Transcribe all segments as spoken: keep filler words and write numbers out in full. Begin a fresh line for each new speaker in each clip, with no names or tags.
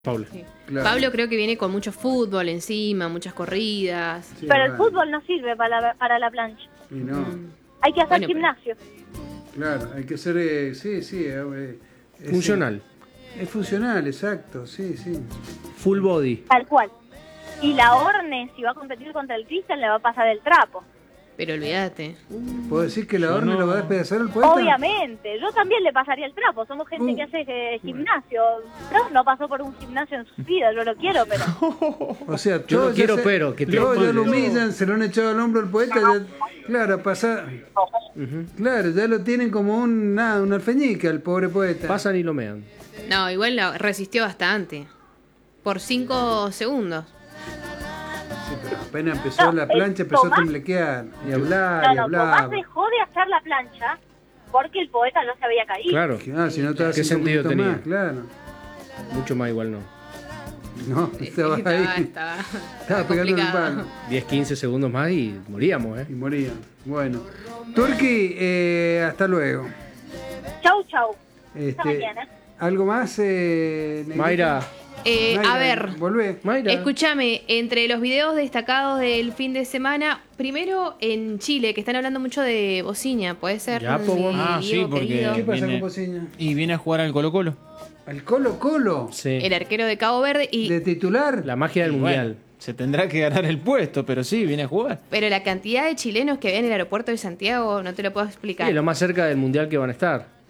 Pablo.
Sí.
Claro.
Pablo creo que viene con mucho fútbol encima, muchas corridas.
Sí,
Pero el
bueno.
fútbol no sirve para la, para la plancha.
Y no,
Mm.
Hay que hacer
Bueno, pero-
gimnasio.
claro, hay que ser, eh, sí, sí. eh, es-
Funcional.
Es funcional, exacto, sí, sí.
Full body.
Tal cual. Y la Orne, si va a competir contra el Cristian, le va a pasar el trapo.
Pero olvídate.
¿Puedo decir que la
Yo
Orne
no-
lo va a despedazar al poeta?
Obviamente, yo también le pasaría el trapo. Somos gente
Uh.
que hace eh, gimnasio. No, no pasó por un gimnasio en su vida, yo lo quiero, pero...
O sea,
Yo lo
todos ya
quiero,
se-
pero que te
todos ya lo
spoiler.
humillan, se lo han echado al hombro al poeta. Ya, claro, pasa,
Ujú.
claro, ya lo tienen como un, nada, un alfeñique al pobre poeta.
Pasan y lo mean.
No, igual la resistió bastante. Por cinco segundos.
Sí, pero apenas empezó
No,
la
el
plancha, empezó a
Tomás-
temblequear y hablar
No,
y
no,
hablar.
Tomás dejó de hacer la plancha porque el poeta no se había caído.
Claro.
Ah, si no estaba
¿Qué
cinco
sentido
minutos
tenía?
más, claro.
Mucho más igual no.
No, estaba
estaba,
ahí.
estaba,
Estaba pegando el
complicado.
palo.
diez, quince segundos más y moríamos, ¿eh?
Y moría. Bueno. Turki, eh, hasta luego.
Chau, chau. Hasta
Este,
mañana.
¿Algo más? Eh, Negrita?
Mayra.
Eh,
Mayra,
a ver,
Volvé.
Mayra.
escúchame, entre los videos destacados del fin de semana, primero en Chile, que están hablando mucho de Bociña, ¿puede ser?
Ya, po,
Mi
vos.
Ah, sí,
Diego
porque-
querido.
¿Qué pasa
Viene-
con Bociña?
Y viene a jugar al Colo Colo.
¿Al Colo Colo?
Sí.
El arquero de Cabo Verde y
¿De titular?
La magia del
Y
mundial.
bueno, se tendrá que ganar el puesto, pero sí, viene a jugar.
pero la cantidad de chilenos que había en el aeropuerto de Santiago no te lo puedo explicar.
Sí, lo más cerca del mundial que van a estar.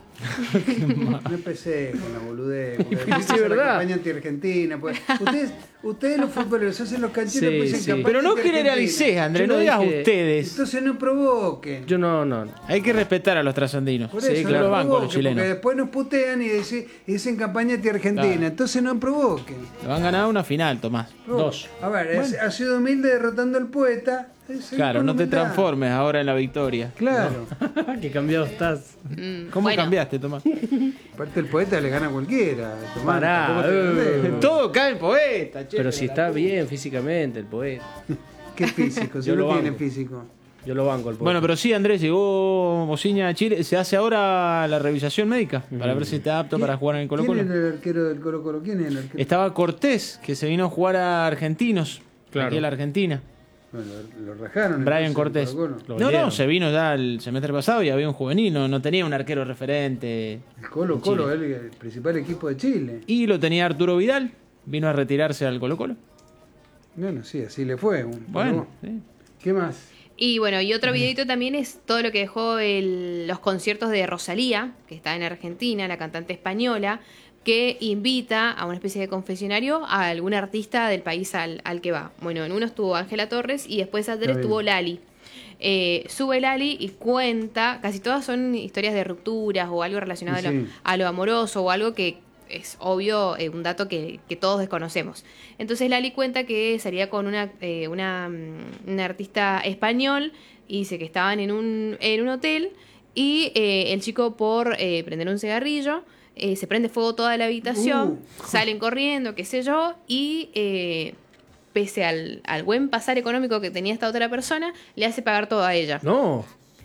No empecé con la boludez. porque
Sí,
después hacen
¿verdad?
la campaña anti-argentina. Pues. Ustedes, ustedes los futboleros hacen los cancheros
Sí,
y después hacen
sí.
campaña
Pero no
anti-argentina.
generalices, Andrés,
Yo
no
no
digas
dije-
ustedes.
Entonces no provoquen.
Yo no, no.
Hay que respetar a los trasandinos.
Por
Sí,
eso
claro,
no
banco
provoquen,
los chilenos.
porque después nos putean y dicen, y dicen campaña anti-argentina.
Claro.
Entonces no provoquen.
Le van a ganar una final, Tomás.
Dos.
A ver, es- ha sido humilde derrotando al poeta. Es el
Claro, no te
fundamental.
transformes ahora en la victoria.
Claro.
Qué cambiado estás.
Mm,
¿Cómo
bueno,
cambiaste, Tomás?
Aparte el poeta le gana a cualquiera. Tomás,
Pará,
tampoco te
eh.
vendés.
Todo cae en poeta, che.
Pero si está bien físicamente el poeta.
¿Qué físico? Si
Yo
no
lo
tiene
banco.
físico.
Yo lo banco al poeta.
Bueno, pero sí, Andrés, llegó Bociña a Chile. Se hace ahora la revisión médica para ver si está apto para jugar en el Colo
¿Quién
Colo.
es el arquero del Colo Colo? ¿Quién es el arquero?
Estaba Cortés, que se vino a jugar a Argentinos.
Claro.
Aquí a la Argentina.
Bueno, lo, lo rajaron.
Brian
entonces,
Cortés.
el Colo Colo.
Lo
No, no,
vendieron.
se vino ya el semestre pasado y había un juvenil, no, no tenía un arquero referente.
El Colo
en
Colo
Chile.
es el, el principal equipo de Chile.
Y lo tenía Arturo Vidal, vino a retirarse al Colo Colo.
Bueno, sí, así le fue. un-
Bueno,
pero-
sí.
¿Qué más?
Y bueno, y otro videito también es todo lo que dejó el- los conciertos de Rosalía, que está en Argentina, la cantante española, que invita a una especie de confesionario a algún artista del país al, al que va. Bueno, en uno estuvo Ángela Torres y después atrás
Está bien.
estuvo Lali. Eh, sube Lali y cuenta, casi todas son historias de rupturas o algo relacionado
Sí.
a, lo, a lo amoroso o algo que es obvio, eh, un dato que, que todos desconocemos. Entonces Lali cuenta que salía con una, eh, una, mm, una artista español y dice que estaban en un, en un hotel y eh, el chico por eh, prender un cigarrillo eh, se prende fuego toda la habitación,
Uh.
salen corriendo, qué sé yo, y eh, pese al, al buen pasar económico que tenía esta otra persona, le hace pagar todo a ella.
No.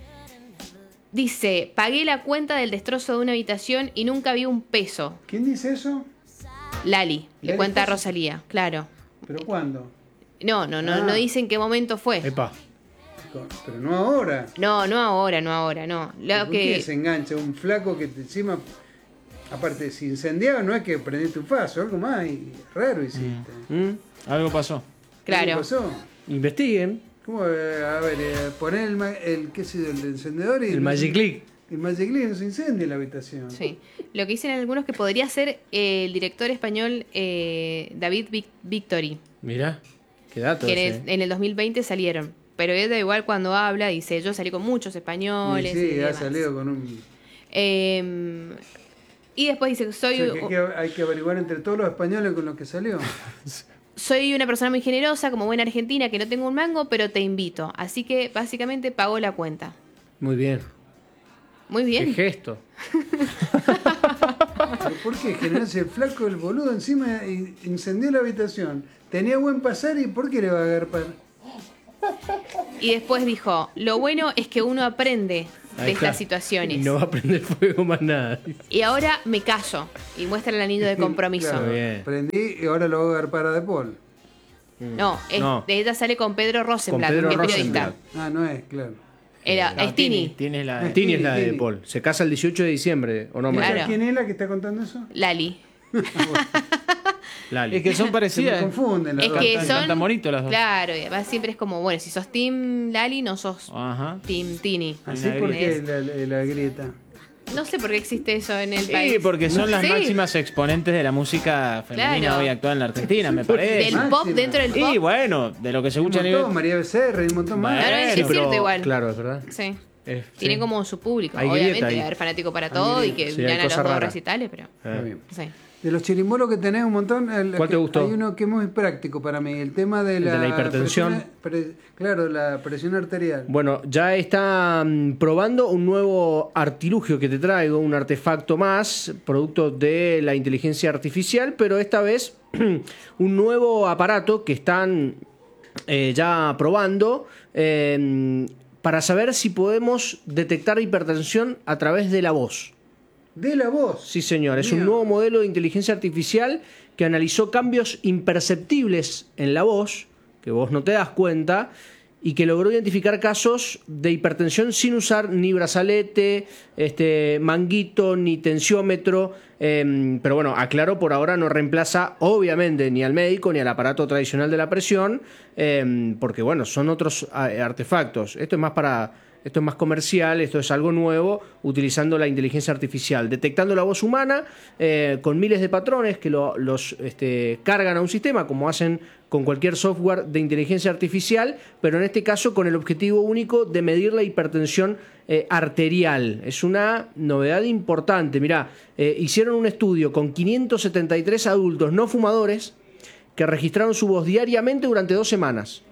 Dice, pagué la cuenta del destrozo de una habitación y nunca vi un peso.
¿Quién dice eso?
Lali, le
Lali
cuenta a
Espósito.
Rosalía, claro.
¿Pero cuándo?
No, no, no,
Ah.
no dice en qué momento fue.
Epa.
Pero no ahora.
No, no ahora, no ahora, no. Lo
¿Por qué
que
se engancha un flaco que te- encima, aparte, si incendiaba no es que prendiste un faso, algo más y raro hiciste?
¿Mm?
Algo pasó.
¿Qué
claro.
pasó?
Investiguen.
¿Cómo? eh, A ver, eh, poner el, ma- el, ¿qué sé yo, el encendedor y...
El Magic Click.
El Magic Click no se incendia en la habitación.
Sí. Lo que dicen algunos que podría ser el director español eh, David Vic- Victory,
Mirá. Qué dato
que en
ese.
el, en el dos mil veinte salieron. Pero él da igual cuando habla, dice, yo salí con muchos
Y
españoles.
sí,
y
ha
demás.
salido con un...
Eh, y después dice,
O
soy,
sea, que, que hay que averiguar entre todos los españoles con los que salió.
soy una persona muy generosa, como buena argentina, que no tengo un mango, pero te invito. Así que básicamente pagó la cuenta.
Muy bien.
Muy
Qué
bien.
gesto.
¿Pero ¿Por qué? Generarse el flaco, el boludo encima y incendió la habitación. Tenía buen pasar y ¿por qué le va a agarpar?
Y después dijo, lo bueno es que uno aprende de
Ahí está.
estas situaciones.
Y no va a prender fuego más nada.
Y ahora me callo y muestra el anillo de compromiso.
Claro,
Bien.
prendí y ahora lo voy a agarpar a De Paul.
No, es-
No.
de ella sale con Pedro Rosenblatt,
Con Pedro
que es periodista.
Rosenblatt.
Ah, no es, claro.
Era,
No,
es Tini,
Tini es la de-
Tini es la de
Tini.
Paul. Se casa el dieciocho de diciembre, ¿o no?
Claro.
María?
¿Quién es la que está contando eso?
Lali.
Lali.
Es que son
Se me
parecidas.
confunden las
Es
dos.
que
Cantan-
son.
cantan bonito las dos.
Claro, y además siempre es como, bueno, si sos Team Lali, no sos
Ajá.
Team Tini.
Así
Una
porque
grieta.
la, la, la grieta.
No sé por qué existe eso en el país.
Sí, porque son las
Sí.
máximas exponentes de la música femenina
Claro.
hoy actual en la Argentina, me parece.
Del
Máxima.
pop dentro del
Y
pop.
bueno, de lo que se
Un
escucha a nivel.
montón, María Becerra y un montón más.
Bueno,
Claro, es
pero-
cierto igual.
Claro, es verdad.
Sí.
Es-
Tiene
sí.
como su público.
Hay
Obviamente
grieta ahí.
debe haber fanático para todo y que
Sí, hay
ganan los
cosas
dos
raras.
recitales, pero.
Ah.
Está bien.
Sí.
De los chirimbolos que tenés un montón. el-
¿Cuál te
que-
gustó?
Hay uno que es muy práctico para mí. El tema de
El
la,
de la hipertensión.
presión- pre- claro, la presión arterial.
Bueno, ya está mm, probando un nuevo artilugio que te traigo, un artefacto más, producto de la inteligencia artificial, pero esta vez un nuevo aparato que están eh, ya probando eh, para saber si podemos detectar hipertensión a través de la voz.
De la voz.
Sí, señor. Es un
Mira.
nuevo modelo de inteligencia artificial que analizó cambios imperceptibles en la voz, que vos no te das cuenta, y que logró identificar casos de hipertensión sin usar ni brazalete, este, manguito, ni tensiómetro. Eh, pero bueno, aclaro, por ahora no reemplaza obviamente ni al médico ni al aparato tradicional de la presión, eh, porque bueno, son otros eh, artefactos. Esto es más para... Esto es más comercial, esto es algo nuevo, utilizando la inteligencia artificial, detectando la voz humana eh, con miles de patrones que lo- los este, cargan a un sistema, como hacen con cualquier software de inteligencia artificial, pero en este caso con el objetivo único de medir la hipertensión eh, arterial. Es una novedad importante. Mirá, eh, hicieron un estudio con quinientos setenta y tres adultos no fumadores que registraron su voz diariamente durante dos semanas.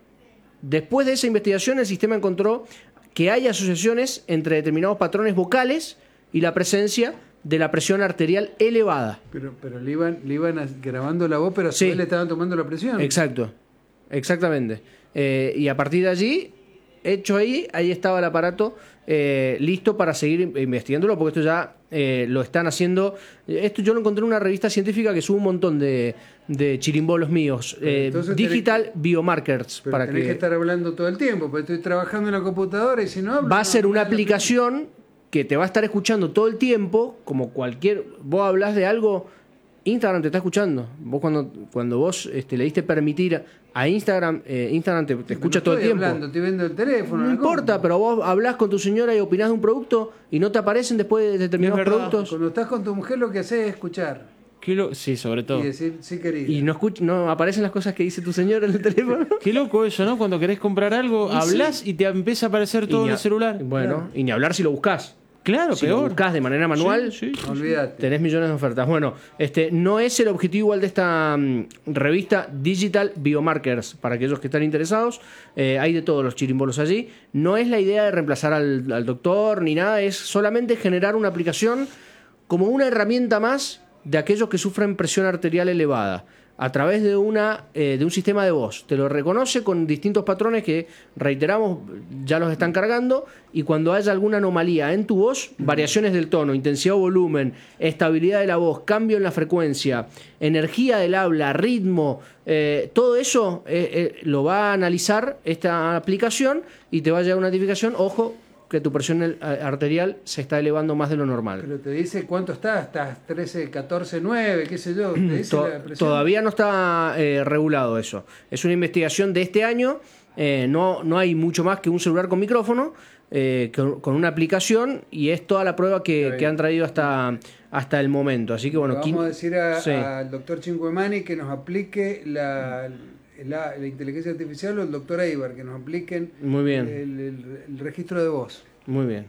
Después de esa investigación, el sistema encontró que hay asociaciones entre determinados patrones vocales y la presencia de la presión arterial elevada.
Pero, pero le iban, le iban a- grabando la voz, pero a su
Sí.
vez le estaban tomando la presión.
Exacto, exactamente. Eh, y a partir de allí, hecho ahí, ahí estaba el aparato eh, listo para seguir investigándolo, porque esto ya eh, lo están haciendo. Esto yo lo encontré en una revista científica que sube un montón de, de chirimbolos míos. Eh,
entonces tenés
Digital Biomarkers.
Pero
para
tenés que...
que
estar hablando todo el tiempo, porque estoy trabajando en la computadora y si no hablo...
va a
no-
ser
no
una
me da la-
aplicación que te va a estar escuchando todo el tiempo, como cualquier... Vos hablas de algo, Instagram te está escuchando. Vos cuando, cuando vos este, le diste permitir a Instagram, eh, Instagram te, te
Pero
escucha
no
todo el
estoy
tiempo.
hablando, estoy viendo el teléfono.
No
la
importa,
compu.
pero vos hablás con tu señora y opinás de un producto y no te aparecen después de determinados
Es verdad.
productos.
Cuando estás con tu mujer lo que haces es escuchar
Qué lo- Sí, sobre todo.
y decir, sí querida.
Y no, escuch- no aparecen las cosas que dice tu señora en el teléfono.
Qué loco eso, ¿no? Cuando querés comprar algo,
Y
hablas y te empieza a aparecer todo
Y
en
ni
el
a-
celular.
Bueno,
Claro.
y ni hablar si lo buscás.
Claro,
Si lo
peor.
buscás de manera manual,
Sí, sí, sí.
Olvídate.
tenés millones de ofertas. Bueno, este no es el objetivo igual de esta mm, revista Digital Biomarkers. Para aquellos que están interesados, eh, hay de todos los chirimbolos allí. No es la idea de reemplazar al, al doctor ni nada, es solamente generar una aplicación como una herramienta más de aquellos que sufren presión arterial elevada a través de una eh, de un sistema de voz. Te lo reconoce con distintos patrones que, reiteramos, ya los están cargando, y cuando haya alguna anomalía en tu voz, variaciones del tono, intensidad o volumen, estabilidad de la voz, cambio en la frecuencia, energía del habla, ritmo, eh, todo eso eh, eh, lo va a analizar esta aplicación y te va a llegar una notificación, ojo, que tu presión el- arterial se está elevando más de lo normal.
Pero te dice cuánto estás, estás trece, catorce, nueve, qué sé yo. Te dice
To-
la presión.
Todavía no está eh, regulado eso. Es una investigación de este año. eh, no, no hay mucho más que un celular con micrófono, eh, con, con una aplicación, y es toda la prueba
Está
que,
bien.
que han traído hasta, hasta el momento. Así que bueno,
Le
quin-
vamos a decir a-
sí.
al doctor Cinquemani que nos aplique la, la, la inteligencia artificial, o el doctor Eibar que nos apliquen
Muy bien.
El, el- el registro de voz.
Muy bien.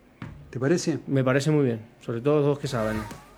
¿Te parece?
Me parece muy bien. Sobre todo los dos que saben.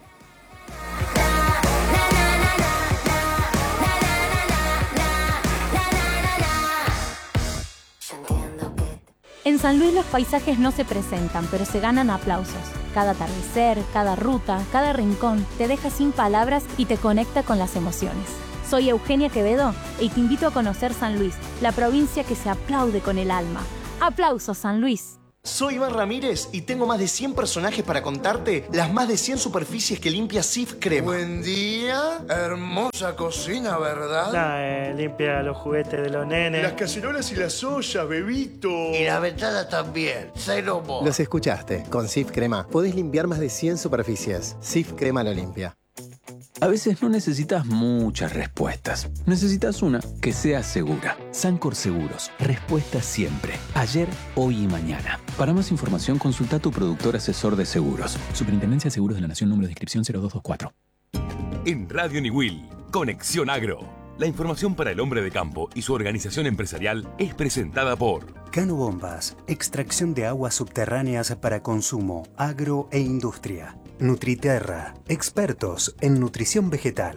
En San Luis los paisajes no se presentan, pero se ganan aplausos. Cada atardecer, cada ruta, cada rincón te deja sin palabras y te conecta con las emociones. Soy Eugenia Quevedo y te invito a conocer San Luis, la provincia que se aplaude con el alma. ¡Aplausos, San Luis!
Soy Iván Ramírez y tengo más de cien personajes para contarte las más de cien superficies que limpia Cif Crema.
Buen día, hermosa cocina, ¿verdad?
Nah, eh, limpia los juguetes de los nenes.
Las cacerolas y las ollas, bebito.
Y la ventana también, cero mo.
Los escuchaste, con Cif Crema podés limpiar más de cien superficies. Cif Crema lo limpia.
A veces no necesitas muchas respuestas. Necesitas una que sea segura. Sancor Seguros. Respuesta siempre. Ayer, hoy y mañana. Para más información, consulta a tu productor asesor de seguros. Superintendencia de Seguros de la Nación, número de inscripción cero dos dos cuatro.
En Radio Niwil, Conexión Agro. La información para el hombre de campo y su organización empresarial es presentada por
Cano Bombas, extracción de aguas subterráneas para consumo, agro e industria. Nutriterra, expertos en nutrición vegetal.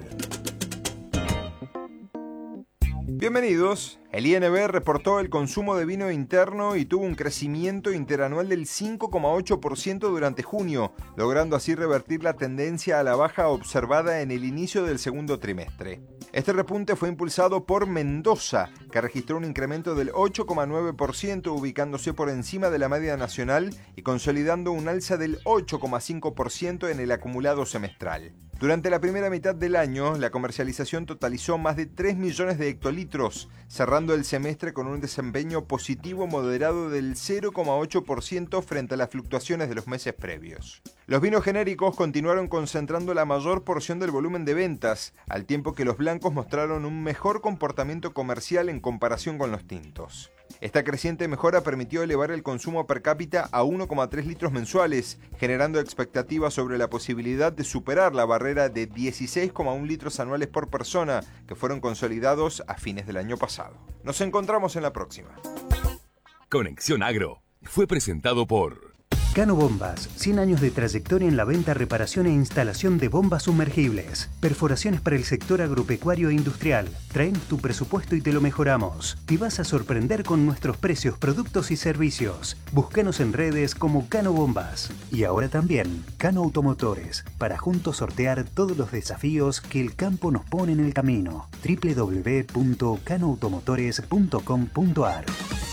Bienvenidos. El I N B reportó el consumo de vino interno y tuvo un crecimiento interanual del cinco coma ocho por ciento durante junio, logrando así revertir la tendencia a la baja observada en el inicio del segundo trimestre. Este repunte fue impulsado por Mendoza, que registró un incremento del ocho coma nueve por ciento, ubicándose por encima de la media nacional y consolidando un alza del ocho coma cinco por ciento en el acumulado semestral. Durante la primera mitad del año, la comercialización totalizó más de tres millones de hectolitros, cerrando el semestre con un desempeño positivo moderado del cero coma ocho por ciento frente a las fluctuaciones de los meses previos. Los vinos genéricos continuaron concentrando la mayor porción del volumen de ventas, al tiempo que los blancos mostraron un mejor comportamiento comercial en comparación con los tintos. Esta creciente mejora permitió elevar el consumo per cápita a uno coma tres litros mensuales, generando expectativas sobre la posibilidad de superar la barrera de dieciséis coma uno litros anuales por persona, que fueron consolidados a fines del año pasado. Nos encontramos en la próxima.
Conexión Agro fue presentado por
Cano Bombas, cien años de trayectoria en la venta, reparación e instalación de bombas sumergibles. Perforaciones para el sector agropecuario e industrial. Traemos tu presupuesto y te lo mejoramos. Te vas a sorprender con nuestros precios, productos y servicios. Búscanos en redes como Cano Bombas. Y ahora también Cano Automotores, para juntos sortear todos los desafíos que el campo nos pone en el camino. doble u doble u doble u punto cano automotores punto com punto a r.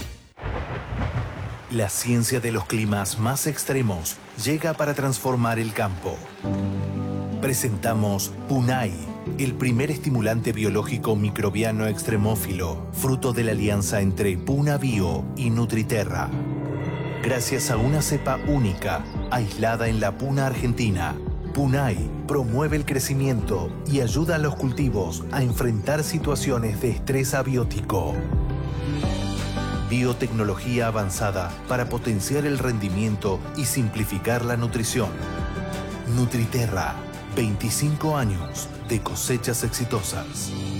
La ciencia de los climas más extremos llega para transformar el campo. Presentamos Punai, el primer estimulante biológico microbiano extremófilo, fruto de la alianza entre Puna Bio y Nutriterra. Gracias a una cepa única, aislada en la Puna Argentina, Punai promueve el crecimiento y ayuda a los cultivos a enfrentar situaciones de estrés abiótico. Biotecnología avanzada para potenciar el rendimiento y simplificar la nutrición. Nutriterra, veinticinco años de cosechas exitosas.